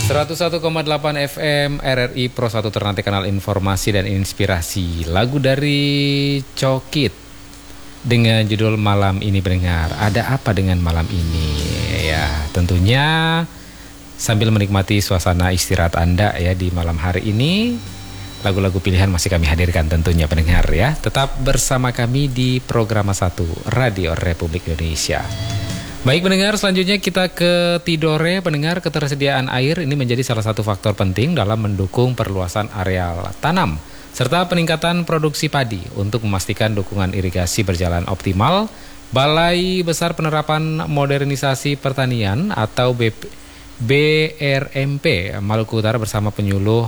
101,8 FM RRI Pro 1 Ternate, kanal informasi dan inspirasi. Lagu dari Cokit dengan judul Malam Ini pendengar. Ada apa dengan malam ini? Ya, tentunya sambil menikmati suasana istirahat Anda ya di malam hari ini. Lagu-lagu pilihan masih kami hadirkan tentunya pendengar ya. Tetap bersama kami di Programa 1 Radio Republik Indonesia. Baik pendengar, selanjutnya kita ke Tidore. Pendengar, ketersediaan air ini menjadi salah satu faktor penting dalam mendukung perluasan areal tanam serta peningkatan produksi padi. Untuk memastikan dukungan irigasi berjalan optimal, Balai Besar Penerapan Modernisasi Pertanian atau BRMP Maluku Utara bersama penyuluh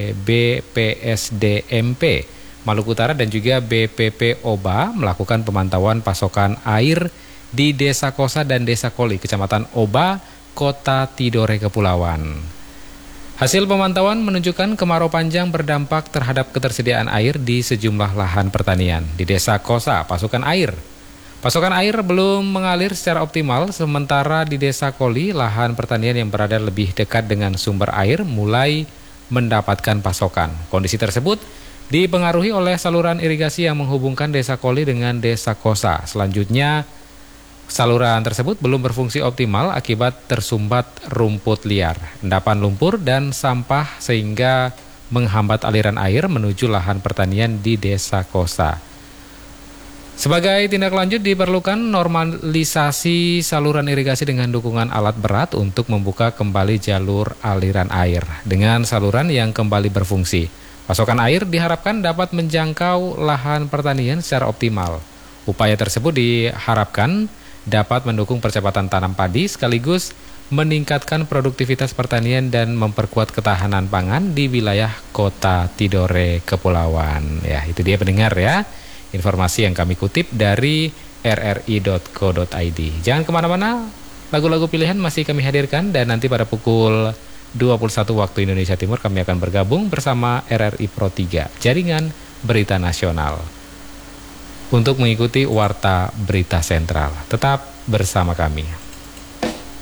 BPSDMP Maluku Utara dan juga BPP Oba melakukan pemantauan pasokan air di Desa Kosa dan Desa Koli, Kecamatan Oba, Kota Tidore Kepulauan. Hasil pemantauan menunjukkan kemarau panjang berdampak terhadap ketersediaan air di sejumlah lahan pertanian. Di Desa Kosa, pasokan air belum mengalir secara optimal, sementara di Desa Koli, lahan pertanian yang berada lebih dekat dengan sumber air mulai mendapatkan pasokan. Kondisi tersebut dipengaruhi oleh saluran irigasi yang menghubungkan Desa Koli dengan Desa Kosa. Selanjutnya, saluran tersebut belum berfungsi optimal akibat tersumbat rumput liar, endapan lumpur, dan sampah sehingga menghambat aliran air menuju lahan pertanian di Desa Kosa. Sebagai tindak lanjut diperlukan normalisasi saluran irigasi dengan dukungan alat berat untuk membuka kembali jalur aliran air dengan saluran yang kembali berfungsi. Pasokan air diharapkan dapat menjangkau lahan pertanian secara optimal. Upaya tersebut diharapkan dapat mendukung percepatan tanam padi sekaligus meningkatkan produktivitas pertanian dan memperkuat ketahanan pangan di wilayah Kota Tidore Kepulauan. Ya, itu dia pendengar ya, informasi yang kami kutip dari rri.co.id. Jangan kemana-mana, lagu-lagu pilihan masih kami hadirkan dan nanti pada pukul 21 waktu Indonesia Timur kami akan bergabung bersama RRI Pro 3, Jaringan Berita Nasional, untuk mengikuti Warta Berita Sentral. Tetap bersama kami.